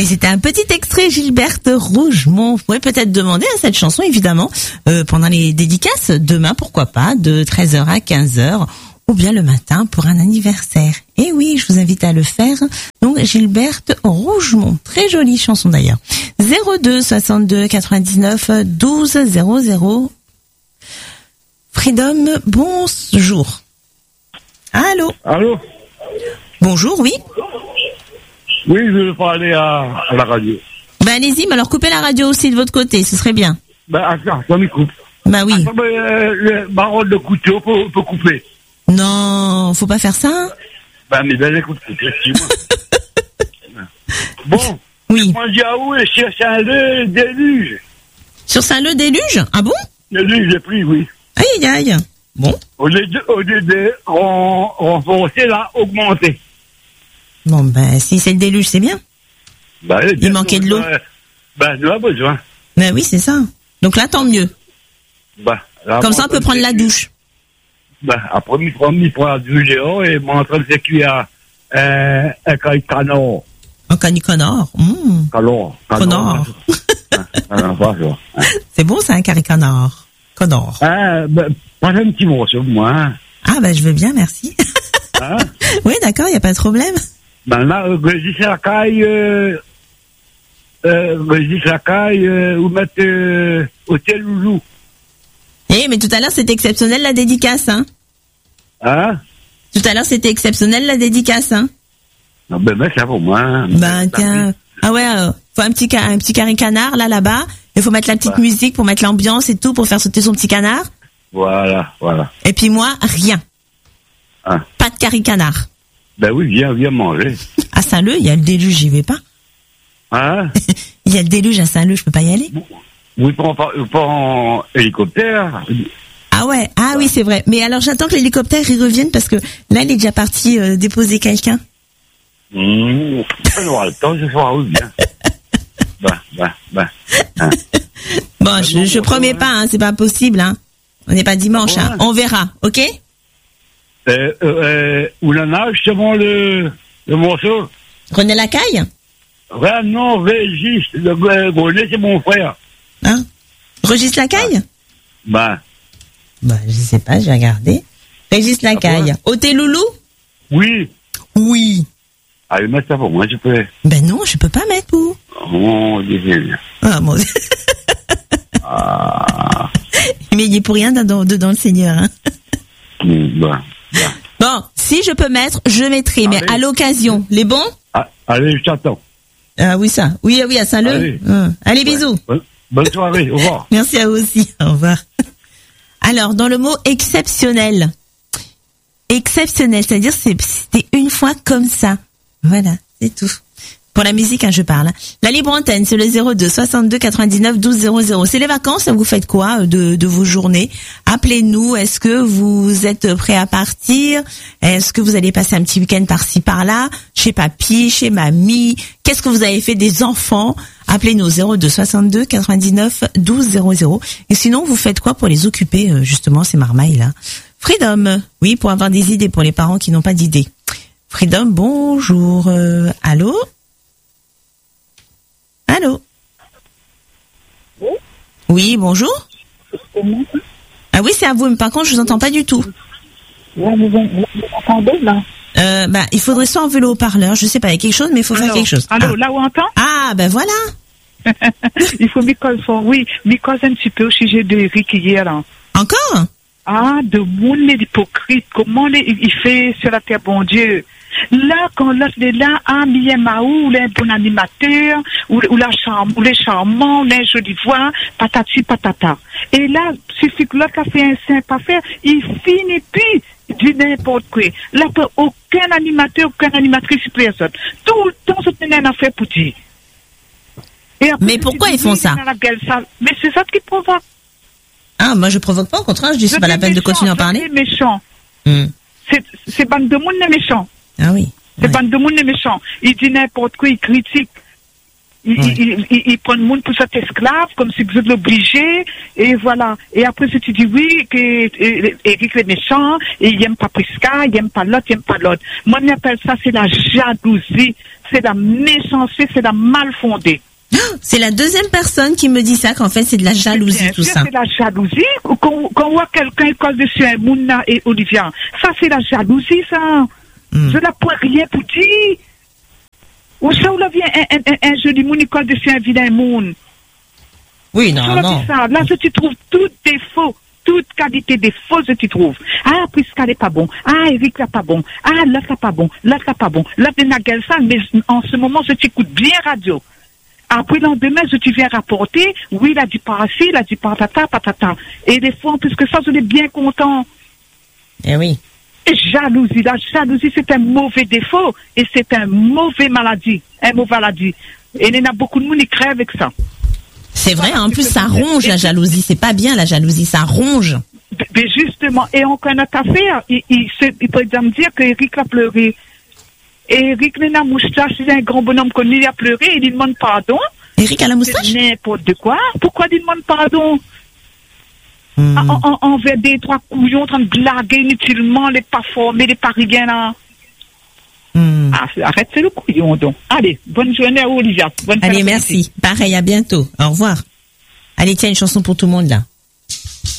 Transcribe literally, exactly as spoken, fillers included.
c'était un petit extrait Gilberte Rougemont. Vous pouvez peut-être demander à cette chanson, évidemment, euh, pendant les dédicaces, demain, pourquoi pas, de treize heures à quinze heures, ou bien le matin pour un anniversaire. Et oui, je vous invite à le faire. Donc, Gilberte Rougemont. Très jolie chanson d'ailleurs. zéro deux soixante-deux quatre-vingt-dix-neuf douze zéro zéro. Freedom, bonjour. Allô? Allô? Bonjour, oui. Oui, je veux parler à, à la radio. Ben allez-y, mais alors coupez la radio aussi de votre côté, ce serait bien. Ben attends, ça me coupe. Ben oui. Attends, ben, euh, le baron de couteau peut, peut couper. Non, faut pas faire ça. Ben mais ben écoute, excuse-moi. Bon. Oui. Moi j'ai avoué sur Saint-Leu déluge. Sur Saint-Leu déluge? Ah bon? Déluge, j'ai pris, oui. Aïe aïe aïe. Bon. Au lieu de, au lieu de ren- renforcer, là, augmenter. Bon ben si c'est le déluge, c'est bien. Ben, Il manquait de l'eau. Ben, ben j'en ai besoin. Ben oui, c'est ça. Donc là, tant mieux. Ben, là, Comme ça, on peut prendre la douche. Ben, après, il prend, il prend la douche dehors et moi, en train de s'écuire un, un caille canard. Un cani canard. Mmh. Canard. Canard. Ah, voilà. C'est bon ça, un carré canard. Canard. Ah, ben, pas un petit morceau, moi. Hein. Ah ben je veux bien, merci. Hein? Oui, d'accord, il y a pas de problème. Ben là, registre la caille, euh, euh, registre la caille, euh, ou mettre, euh, hôtel Loulou. Eh, mais tout à l'heure, c'était exceptionnel la dédicace, hein. Hein? Tout à l'heure, c'était exceptionnel la dédicace, hein. Non, ben, ben, c'est pour moi. Hein. Ben, tiens. Ah ouais, euh, faut un petit, ca- un petit carré canard, là, là-bas. Il faut mettre la petite Ouais. musique pour mettre l'ambiance et tout, pour faire sauter son petit canard. Voilà, voilà. Et puis moi, rien. Hein. Pas de carré canard. Ben oui, viens, viens manger. À Saint-Leu, il y a le déluge, j'y vais pas. Hein? Il y a le déluge à Saint-Leu, je peux pas y aller. Oui, pas en, pas en hélicoptère. Ah ouais, ah oui, c'est vrai. Mais alors, j'attends que l'hélicoptère, il revienne parce que là, il est déjà parti euh, déposer quelqu'un. Mmh, on aura le temps, ce soir, oui, bien. Ben, ben, ben. Hein. Bon, je, je promets pas, hein, c'est pas possible, hein. On n'est pas dimanche, hein. On verra, ok? Euh, euh, euh, où l'on a justement le, le morceau? René Lacaille? Ouais, non, Régis, le le René, c'est mon frère. Hein? Régis Lacaille? Ben, Bah, je sais pas, j'ai regardé. Régis Lacaille. Ah Oté Loulou? oui. Oui. Allez, mets ça pour moi, je peux. Ben non, je peux pas mettre vous. Oh, désolé. Ah, mon Dieu. Ah. Mais il est pour rien dedans, dedans le Seigneur, hein. Ben, ben. Bon, si je peux mettre, je mettrai, mais Allez. à l'occasion. Les bons? Ah, allez, je t'attends. Ah oui, ça. Oui, oui, à Saint-Leu. Allez. Hum. Allez, bisous. Bonne, bonne soirée, au revoir. Merci à vous aussi. Au revoir. Alors, dans le mot exceptionnel. Exceptionnel, c'est-à-dire c'est- c'était une fois comme ça. Voilà, c'est tout. Pour la musique, hein, je parle. La libre antenne, c'est le zéro deux soixante-deux quatre-vingt-dix-neuf douze zéro zéro. C'est les vacances, vous faites quoi de, de vos journées? Appelez-nous. Est-ce que vous êtes prêts à partir? Est-ce que vous allez passer un petit week-end par-ci par-là? Chez papy, chez mamie? Qu'est-ce que vous avez fait des enfants? Appelez-nous zéro deux soixante-deux quatre-vingt-dix-neuf douze zéro zéro. Et sinon, vous faites quoi pour les occuper, euh, justement, ces marmailles-là? Freedom, oui, pour avoir des idées pour les parents qui n'ont pas d'idées. Freedom, bonjour. Euh, allô? Allô? Oui, bonjour. Ah oui, c'est à vous, mais par contre, je vous entends pas du tout. Là, vous, vous, vous entendez, là? Euh, bah, il faudrait soit enlever le haut-parleur, je sais pas, il y a quelque chose, mais il faut faire Allô? quelque chose. Allô, Ah. là où on entend? Ah, ben voilà. Il faut m'y cause fort, oui. M'y cause un petit peu au sujet de Eric hier, là. Encore? Ah, de monde l'hypocrite, comment les, il fait sur la terre, bon Dieu. Là, quand l'autre est là, ah, Mien Maou, ou un bon animateur, ou, ou, la charme, ou les charmants, ou les jolies voix, patati patata. Et là, suffit que l'autre a fait un simple affaire, il finit plus du n'importe quoi. Là, pas aucun animateur, aucune animatrice, personne. Tout le temps, c'est une affaire pour dire. Et après, Mais pourquoi tu ils dis, font oui, ça? dans la gueule sale. Mais c'est ça qui provoque. Ah, moi je provoque pas, au contraire, je dis c'est pas la peine de continuer à en parler. C'est méchant. Hmm. C'est, c'est bande de monde les méchants. Ah oui. C'est Ouais. bande de monde les méchants. Il dit n'importe quoi, il critique. Il, Ouais. il, il, il prend le monde pour cet esclave, comme si vous êtes obligé, et voilà. Et après, si tu dis oui, que euh, Eric est méchant, et il aime pas Prisca, il aime pas l'autre, il aime pas l'autre. Moi, j'appelle ça, c'est la jalousie, c'est la méchanceté, c'est la mal fondée. C'est la deuxième personne qui me dit ça, qu'en fait, c'est de la jalousie, Bien tout sûr, ça. c'est la jalousie. Quand, quand on voit quelqu'un colle dessus un Mouna et Olivia, ça, c'est la jalousie, ça. Mm. Je n'ai point rien pour dire. Ou ça, où là vient un, un, un, un joli moun, il colle dessus un vilain moun. Oui, non, Ça, là, non. c'est ça. Là, je tu trouves tout défaut, toute qualité défaut, je tu trouves. Ah, Prisca n'est pas bon. Ah, Eric n'est pas bon. Ah, l'autre n'est pas bon. L'autre n'est pas bon. L'autre n'est pas ça, mais en ce moment, je t'écoute bien radio. Après, le lendemain, je tu viens rapporter, oui, il a dit par ci, il a dit patata, patata. Et des fois, en plus que ça, je suis bien content. Eh oui. Et jalousie, la jalousie, c'est un mauvais défaut et c'est un mauvais maladie, un mauvais maladie. Et il y en a beaucoup de monde qui crèvent avec ça. C'est vrai, en plus, ça ronge, la jalousie. C'est pas bien, la jalousie, ça ronge. Mais justement, et on connaît notre affaire, il, il, il, il peut me dire qu'Éric a pleuré. Et Eric n'a moustache, c'est un grand bonhomme connu, il a pleuré, il lui demande pardon. Eric a la moustache? C'est n'importe de quoi. Pourquoi il demande pardon? Hmm. En, en, envers des trois couillons en train de blaguer inutilement, les pas formés, les pas rien là. Hmm. Ah, arrête, c'est le couillon donc. Allez, bonne journée à Olivia. Bonne Allez, fin d'après-midi. merci. Pareil, à bientôt. Au revoir. Allez, tiens, une chanson pour tout le monde, là.